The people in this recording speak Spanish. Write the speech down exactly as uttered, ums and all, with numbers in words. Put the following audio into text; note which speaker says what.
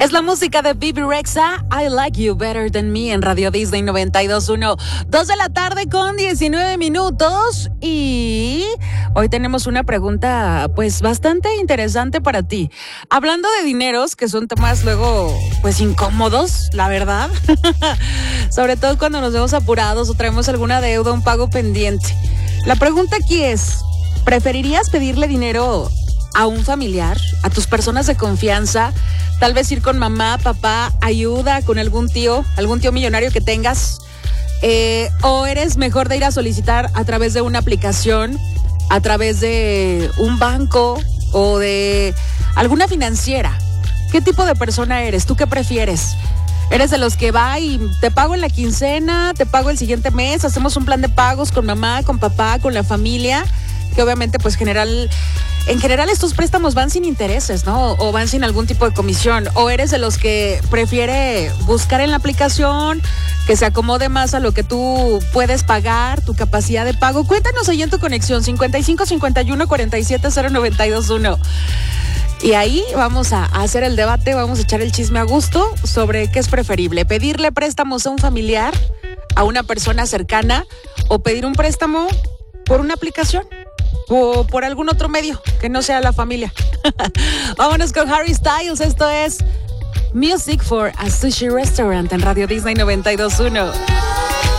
Speaker 1: Es la música de Bebe Rexha, I Like You Better Than Me, en Radio Disney noventa y dos punto uno. Dos de la tarde con diecinueve minutos. Y hoy tenemos una pregunta pues bastante interesante para ti. Hablando de dineros, que son temas luego pues incómodos, la verdad. Sobre todo cuando nos vemos apurados o traemos alguna deuda, un pago pendiente. La pregunta aquí es, ¿preferirías pedirle dinero a un familiar, a tus personas de confianza? Tal vez ir con mamá, papá, ayuda, con algún tío, algún tío millonario que tengas. Eh, o eres mejor de ir a solicitar a través de una aplicación, a través de un banco o de alguna financiera. ¿Qué tipo de persona eres? ¿Tú qué prefieres? ¿Eres de los que va y te pago en la quincena, te pago el siguiente mes, hacemos un plan de pagos con mamá, con papá, con la familia? Que obviamente pues general, en general estos préstamos van sin intereses, ¿no? O van sin algún tipo de comisión. O eres de los que prefiere buscar en la aplicación, que se acomode más a lo que tú puedes pagar, tu capacidad de pago. Cuéntanos ahí en tu conexión, cincuenta y cinco, cincuenta y uno, cuarenta y siete, cero noventa y dos uno. Y ahí vamos a hacer el debate, vamos a echar el chisme a gusto sobre qué es preferible. Pedirle préstamos a un familiar, a una persona cercana, o pedir un préstamo por una aplicación o por algún otro medio que no sea la familia. Vámonos con Harry Styles. Esto es Music for a Sushi Restaurant en Radio Disney noventa y dos punto uno.